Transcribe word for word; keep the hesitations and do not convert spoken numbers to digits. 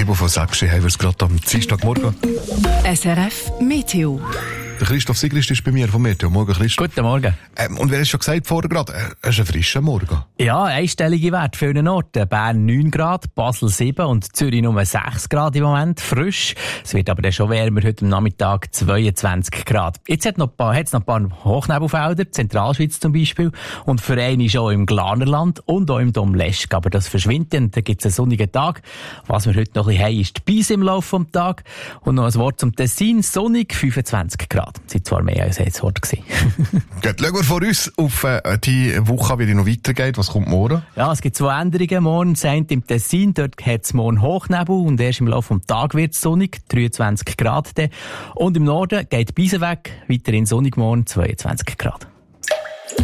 sieben von sechs haben wir es gerade am Dienstagmorgen. S R F Meteo. Der Christoph Sigrist ist bei mir vom Meteo. Morgen, Christoph. Guten Morgen. Ähm, und wer hat schon gesagt vorher gerade, äh, es ist ein frischer Morgen. Ja, einstellige Werte für einen Ort. Bern neun Grad, Basel sieben und Zürich nur sechs Grad im Moment. Frisch. Es wird aber dann schon wärmer, heute am Nachmittag zweiundzwanzig Grad. Jetzt hat es noch ein paar, hat's noch ein paar Hochnebelfelder, Zentralschweiz zum Beispiel. Und für einen schon im Glarnerland und auch im Domleschg. Aber das verschwindet und dann gibt es einen sonnigen Tag. Was wir heute noch ein bisschen haben, ist die Beise im Laufe des Tages. Und noch ein Wort zum Tessin, sonnig, fünfundzwanzig Grad. Das war zwar mehr als ein Wort gewesen. Gut, schauen wir vor uns auf äh, die Woche, wie die noch weitergeht. Was kommt morgen? Ja, es gibt zwei Änderungen. Morgen sind im Tessin, dort hat es morgen Hochnebel und erst im Laufe des Tages wird es sonnig, dreiundzwanzig Grad. Und im Norden geht die Beise weg, weiterhin sonnig morgen, zweiundzwanzig Grad.